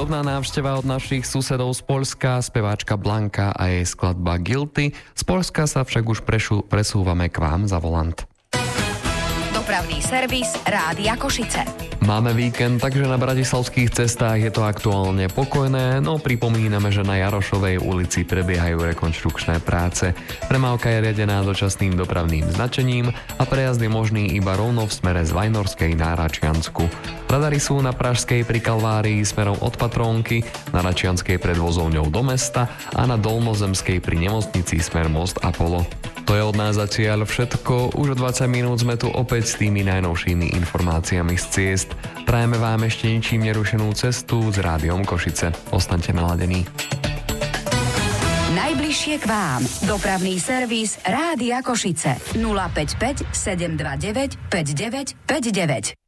hudobná návšteva od našich susedov z Poľska, speváčka Blanka a jej skladba Guilty. Z Poľska sa však už presúvame k vám za volant. Dopravný servis Rádia Košice. Máme víkend, takže na bratislavských cestách je to aktuálne pokojné, no pripomíname, že na Jarošovej ulici prebiehajú rekonštrukčné práce. Premávka je riadená dočasným dopravným značením a prejazd je možný iba rovno v smere z Vajnorskej na Račiansku. Radary sú na Pražskej pri Kalvárii smerom od Patrónky, na Račianskej pred vozovňou do mesta a na Dolnozemskej pri nemocnici smer Most Apollo. To je od nás zatiaľ všetko, už o 20 minút sme tu opäť s tými najnovšími informáciami z ciest. Prajeme vám ešte ničím nerušenú cestu s Rádiom Košice. Ostaňte naladení. Najbližšie k vám. Dopravný servis Rádia Košice. 055 729 5959.